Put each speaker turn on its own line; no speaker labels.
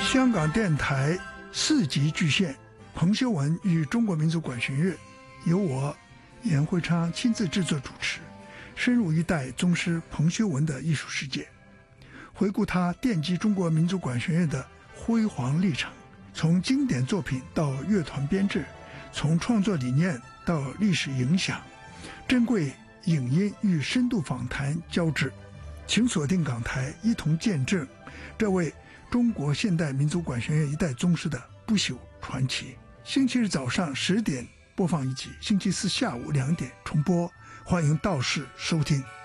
香港电台4集巨献，彭修文与中国民族管弦乐，由我严会昌亲自制作主持，深入一代宗师彭修文的艺术世界，回顾他奠基中国民族管弦乐的辉煌历程，从经典作品到乐团编制，从创作理念到历史影响，珍贵影音与深度访谈交织。请锁定港台，一同见证这位中国现代民族管弦乐一代宗师的不朽传奇。星期日早上10点播放一集，星期四下午2点重播，欢迎到市收听。